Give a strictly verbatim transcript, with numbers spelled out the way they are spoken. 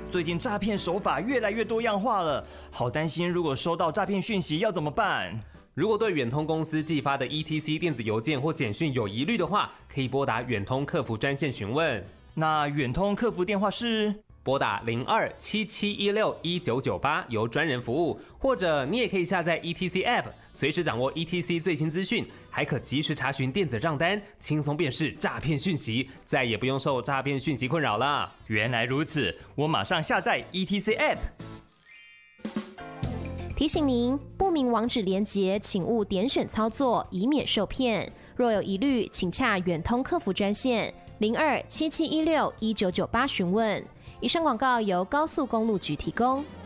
最近诈骗手法越来越多样化了，好担心如果收到诈骗讯息要怎么办？ 如果对远通公司寄发的 E T C 电子邮件或简讯有疑虑的话，可以拨打远通客服专线询问。 那远通客服电话是拨打零二七七一六一九九八，由专人服务，或者你也可以下载 E T C App， 随时掌握 E T C 最新资讯，还可及时查询电子账单，轻松辨识诈骗讯息，再也不用受诈骗讯息困扰了。 原来如此，我马上下载 E T C App。 提醒您，不明网址连结，请勿点选操作，以免受骗。若有疑虑，请洽远通客服专线零二七七一六一九九八询问。以上广告由高速公路局提供。